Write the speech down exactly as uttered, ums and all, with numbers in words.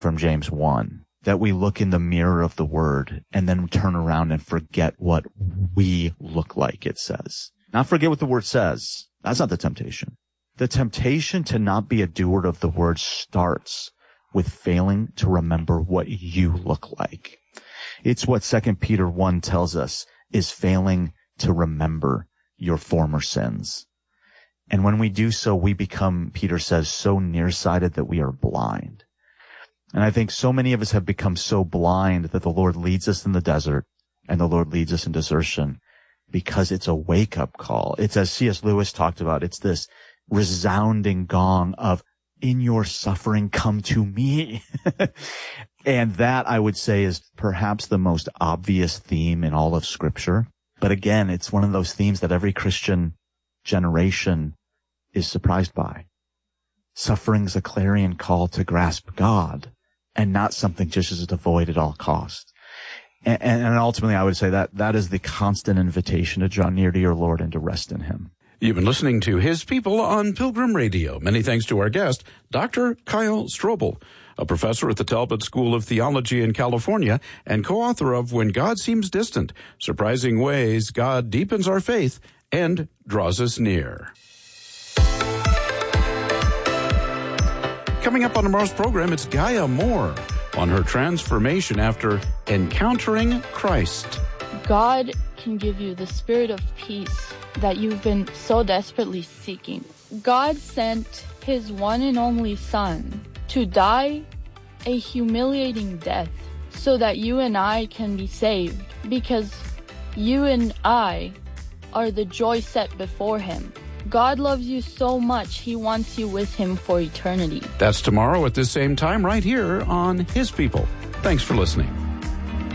from James one, that we look in the mirror of the Word and then turn around and forget what we look like, it says. Not forget what the Word says. That's not the temptation. The temptation to not be a doer of the Word starts with failing to remember what you look like. It's what Second Peter one tells us, is failing to remember your former sins. And when we do so, we become, Peter says, so nearsighted that we are blind. And I think so many of us have become so blind that the Lord leads us in the desert and the Lord leads us in desertion because it's a wake-up call. It's, as C S Lewis talked about, it's this resounding gong of, in your suffering, come to me. And that, I would say, is perhaps the most obvious theme in all of Scripture. But again, it's one of those themes that every Christian generation is surprised by. Suffering's a clarion call to grasp God, and not something just as to avoid at all costs. And, and ultimately, I would say that that is the constant invitation to draw near to your Lord and to rest in Him. You've been listening to His People on Pilgrim Radio. Many thanks to our guest, Doctor Kyle Strobel, a professor at the Talbot School of Theology in California and co-author of When God Seems Distant, Surprising Ways God Deepens Our Faith and Draws Us Near. Coming up on tomorrow's program, it's Gaia Moore on her transformation after encountering Christ. God can give you the spirit of peace that you've been so desperately seeking. God sent His one and only Son to die a humiliating death so that you and I can be saved, because you and I are the joy set before Him. God loves you so much, He wants you with Him for eternity. That's tomorrow at this same time right here on His People. Thanks for listening.